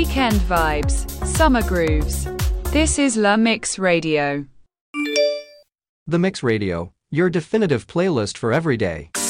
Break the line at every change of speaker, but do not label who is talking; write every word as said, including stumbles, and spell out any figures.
weekend vibes, summer grooves. This is La Mix Radio.
The Mix Radio, your definitive playlist for every day.